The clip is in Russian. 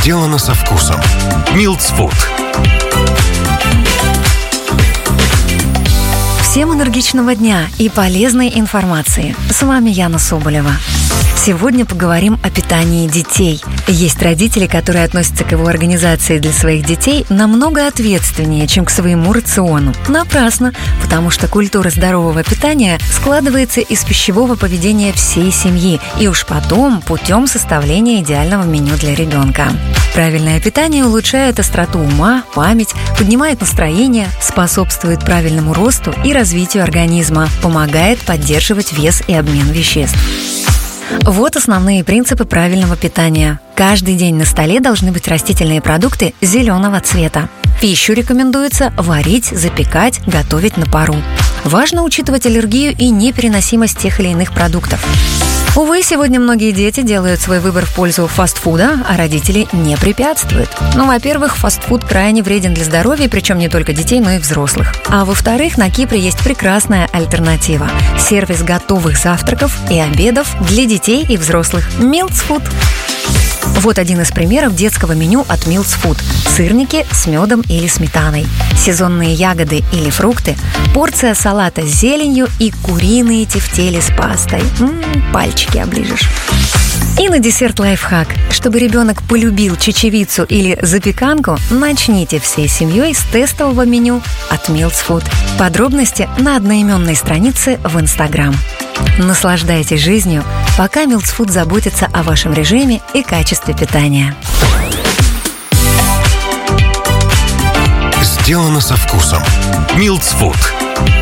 Сделано со вкусом. Милтс Фуд. Всем энергичного дня и полезной информации. С вами Яна Соболева. Сегодня поговорим о питании детей. Есть родители, которые относятся к его организации для своих детей намного ответственнее, чем к своему рациону. Напрасно, потому что культура здорового питания складывается из пищевого поведения всей семьи и уж потом путем составления идеального меню для ребенка. Правильное питание улучшает остроту ума, память, поднимает настроение, способствует правильному росту и развитию организма, помогает поддерживать вес и обмен веществ. Вот основные принципы правильного питания. Каждый день на столе должны быть растительные продукты зеленого цвета. Пищу рекомендуется варить, запекать, готовить на пару. Важно учитывать аллергию и непереносимость тех или иных продуктов. Увы, сегодня многие дети делают свой выбор в пользу фастфуда, а родители не препятствуют. Во-первых, фастфуд крайне вреден для здоровья, причем не только детей, но и взрослых. А во-вторых, на Кипре есть прекрасная альтернатива – сервис готовых завтраков и обедов для детей и взрослых – Милтс Фуд. Вот один из примеров детского меню от Милтс Фуд. Сырники с медом или сметаной, сезонные ягоды или фрукты, порция салата с зеленью и куриные тефтели с пастой. Пальчики оближешь. И на десерт лайфхак. Чтобы ребенок полюбил чечевицу или запеканку, начните всей семьей с тестового меню от Милтс Фуд. Подробности на одноименной странице в Инстаграм. Наслаждайтесь жизнью, пока Милтс Фуд заботится о вашем режиме и качестве питания. Сделано со вкусом. Милтс Фуд.